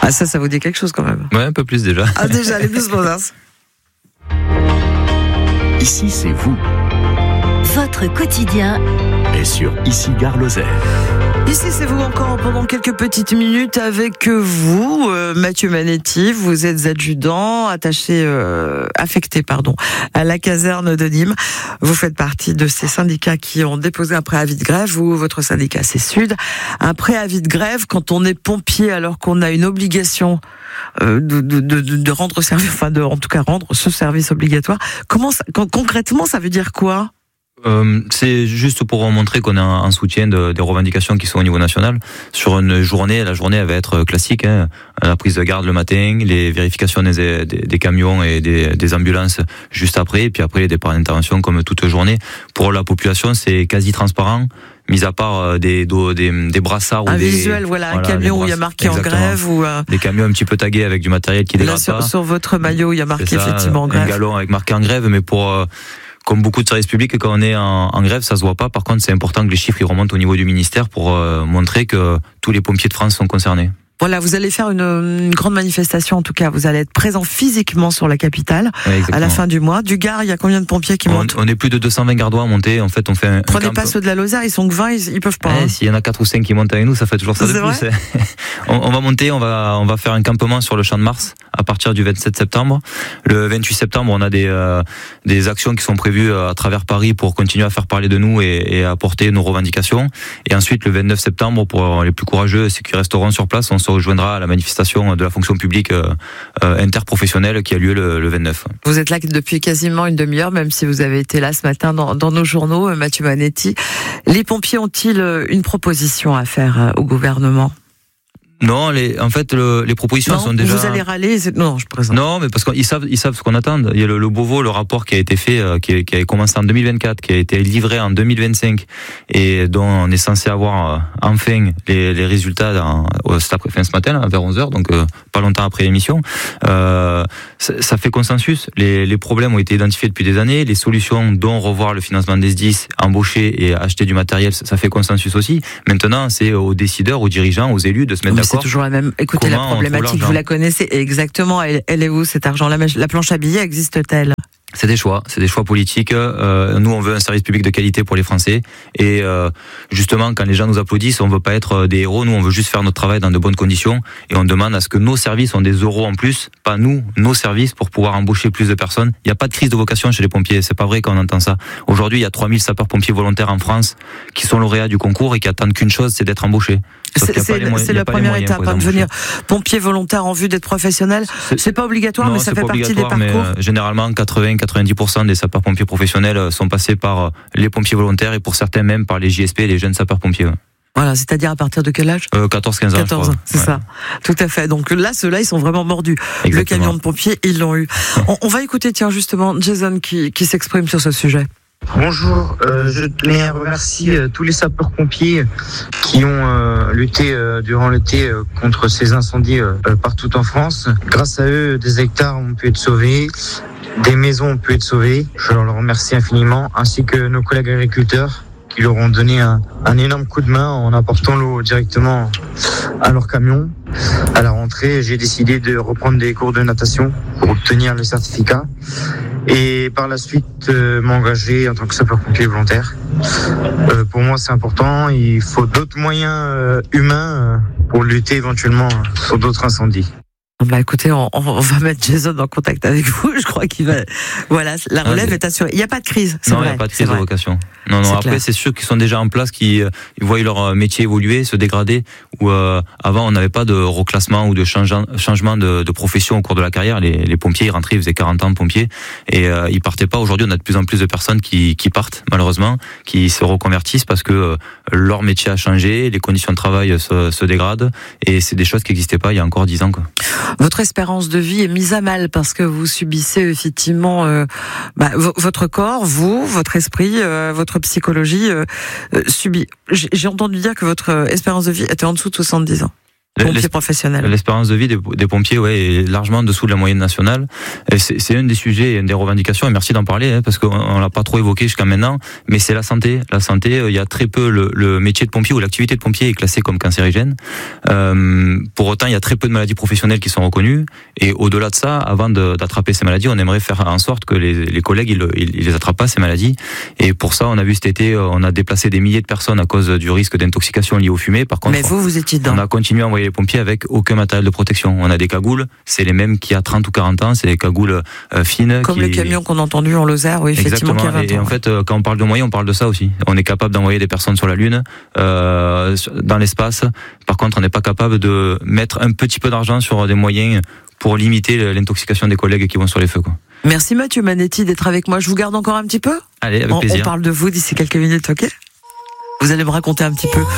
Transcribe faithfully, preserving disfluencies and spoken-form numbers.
Ah ça, ça vous dit quelque chose quand même. Ouais, un peu plus déjà. Ah déjà, les Blues Brothers. Ici, c'est vous. Votre quotidien Et sur Ici Gare Lozère. Ici, c'est vous encore pendant quelques petites minutes avec vous, euh, Mathieu Manetti. Vous êtes adjudant, attaché, euh, affecté, pardon, à la caserne de Nîmes. Vous faites partie de ces syndicats qui ont déposé un préavis de grève. Vous, votre syndicat, c'est Sud. Un préavis de grève quand on est pompier alors qu'on a une obligation euh, de, de, de, de rendre service, enfin, de, en tout cas, rendre ce service obligatoire. Comment ça, concrètement, ça veut dire quoi? Euh, c'est juste pour montrer qu'on est en soutien de, des revendications qui sont au niveau national. Sur une journée, la journée elle va être classique, hein. La prise de garde le matin, les vérifications des, des, des camions et des, des ambulances juste après, et puis après les départs d'intervention comme toute journée. Pour la population, c'est quasi transparent, mis à part des, des, des brassards un ou des... visuel, voilà, voilà, un camion où il y a marqué exactement. En grève ou euh... des camions un petit peu tagués avec du matériel qui dégrade sur, pas. sur votre maillot, il y a marqué ça, effectivement en grève. Un galon avec marqué en grève, mais pour... Euh, Comme beaucoup de services publics, quand on est en, en grève, ça se voit pas. Par contre, c'est important que les chiffres ils remontent au niveau du ministère pour euh, montrer que tous les pompiers de France sont concernés. Voilà, vous allez faire une, une grande manifestation, en tout cas, vous allez être présent physiquement sur la capitale, ouais, à la fin du mois. Du Gard, il y a combien de pompiers qui on, montent? On est plus de deux cent vingt gardois à monter, en fait, on fait un, Prenez un pas ceux de la Lozère, ils sont que vingt, ils, ils peuvent pas. Ouais, hein. S'il y en a quatre ou cinq qui montent avec nous, ça fait toujours ça de C'est plus. on, on va monter, on va, on va faire un campement sur le Champ de Mars à partir du vingt-sept septembre. Le vingt-huit septembre, on a des, euh, des actions qui sont prévues à travers Paris pour continuer à faire parler de nous et, et à porter nos revendications. Et ensuite, le vingt-neuf septembre, pour les plus courageux, ceux qui resteront sur place, on se rejoindra à la manifestation de la fonction publique euh, euh, interprofessionnelle qui a lieu le, le vingt-neuf. Vous êtes là depuis quasiment une demi-heure, même si vous avez été là ce matin dans, dans nos journaux, Mathieu Manetti. Les pompiers ont-ils une proposition à faire au gouvernement? Non, les, en fait, le, les propositions non, sont déjà. Vous allez râler c'est... Non, je présente. Non, mais parce qu'ils savent, ils savent ce qu'on attend. Il y a le, le Beauvau, le rapport qui a été fait, euh, qui, qui a commencé en deux mille vingt-quatre, qui a été livré en deux mille vingt-cinq, et dont on est censé avoir euh, enfin les, les résultats dans, au, cet après, fin, ce matin, là, vers onze heures, donc euh, pas longtemps après l'émission. Euh, ça, ça fait consensus. Les, les problèmes ont été identifiés depuis des années. Les solutions, dont revoir le financement des S D I S, embaucher et acheter du matériel, ça, ça fait consensus aussi. Maintenant, c'est aux décideurs, aux dirigeants, aux élus de se mettre oui, d'accord. C'est toujours la même. Écoutez, Comment la problématique, vous la connaissez exactement. Elle, elle est où cet argent? La, la planche à billets existe-t-elle? C'est des choix, c'est des choix politiques. Euh, nous, on veut un service public de qualité pour les Français. Et euh, justement, quand les gens nous applaudissent, on veut pas être des héros. Nous, on veut juste faire notre travail dans de bonnes conditions. Et on demande à ce que nos services ont des euros en plus, pas nous, nos services, pour pouvoir embaucher plus de personnes. Il n'y a pas de crise de vocation chez les pompiers. C'est pas vrai quand on entend ça. Aujourd'hui, il y a trois mille sapeurs-pompiers volontaires en France qui sont lauréats du concours et qui attendent qu'une chose, c'est d'être embauchés. C'est, c'est, moyens, c'est la première étape, hein, de devenir pompier volontaire en vue d'être professionnel. C'est, c'est pas obligatoire, non, mais ça fait partie des parcours. Mais, euh, généralement, quatre-vingts à quatre-vingt-dix pour cent des sapeurs-pompiers professionnels sont passés par les pompiers volontaires et pour certains même par les J S P, les jeunes sapeurs-pompiers. Voilà, c'est-à-dire à partir de quel âge? euh, quatorze quinze ans. quatorze ans, c'est ouais. ça. Tout à fait. Donc là, ceux-là, ils sont vraiment mordus. Exactement. Le camion de pompiers, ils l'ont eu. on, on va écouter, tiens, justement, Jason qui, qui s'exprime sur ce sujet. Bonjour, euh, je tenais à remercier euh, tous les sapeurs-pompiers qui ont euh, lutté euh, durant l'été euh, contre ces incendies euh, partout en France. Grâce à eux, des hectares ont pu être sauvés, des maisons ont pu être sauvées. Je leur remercie infiniment, ainsi que nos collègues agriculteurs qui leur ont donné un, un énorme coup de main en apportant l'eau directement à leur camion. À la rentrée, j'ai décidé de reprendre des cours de natation pour obtenir le certificat et par la suite euh, m'engager en tant que sapeur-pompier volontaire. Euh, pour moi, c'est important. Il faut d'autres moyens euh, humains euh, pour lutter éventuellement sur d'autres incendies. Bah écoutez, on, on va mettre Jason en contact avec vous. Je crois qu'il va. Voilà, la relève ah, est assurée. Il n'y a pas de crise. C'est non, vrai, il n'y a pas de crise de vocation. Non, non. C'est après, clair. C'est sûr qu'ils sont déjà en place, qui ils voient leur métier évoluer, se dégrader. Où euh, avant, on n'avait pas de reclassement ou de changement, changement de, de profession au cours de la carrière. Les, les pompiers, ils rentraient, ils faisaient quarante ans de pompiers et euh, ils partaient pas. Aujourd'hui, on a de plus en plus de personnes qui, qui partent, malheureusement, qui se reconvertissent parce que euh, leur métier a changé, les conditions de travail se, se dégradent et c'est des choses qui n'existaient pas il y a encore dix ans, quoi. Votre espérance de vie est mise à mal parce que vous subissez effectivement euh, bah, v- votre corps, vous, votre esprit, euh, votre psychologie euh, euh, subit. J'ai, j'ai entendu dire que votre espérance de vie était en dessous de soixante-dix ans. pompiers professionnels. L'espérance de vie des, des pompiers, ouais, est largement en dessous de la moyenne nationale. Et c'est, c'est un des sujets, une des revendications, et merci d'en parler, hein, parce qu'on on l'a pas trop évoqué jusqu'à maintenant, mais c'est la santé. La santé, il y a très peu, le, le métier de pompier ou l'activité de pompier est classé comme cancérigène. Euh, pour autant, il y a très peu de maladies professionnelles qui sont reconnues, et au-delà de ça, avant de, d'attraper ces maladies, on aimerait faire en sorte que les, les collègues, ils, ils, ils les attrapent pas, ces maladies. Et pour ça, on a vu cet été, on a déplacé des milliers de personnes à cause du risque d'intoxication lié aux fumées. Par contre, mais vous, vous étiez dedans. On a continué à envoyer les pompiers avec aucun matériel de protection. On a des cagoules, c'est les mêmes qu'il y a trente ou quarante ans, c'est des cagoules euh, fines. Comme qui... le camion qu'on a entendu en Lozère, oui, effectivement, Exactement. qui a vingt ans. Et en fait, quand on parle de moyens, on parle de ça aussi. On est capable d'envoyer des personnes sur la Lune, euh, dans l'espace. Par contre, on n'est pas capable de mettre un petit peu d'argent sur des moyens pour limiter l'intoxication des collègues qui vont sur les feux, quoi. Merci Mathieu Manetti d'être avec moi. Je vous garde encore un petit peu. Allez, avec on, plaisir. On parle de vous d'ici quelques minutes, ok ? Vous allez me raconter un petit peu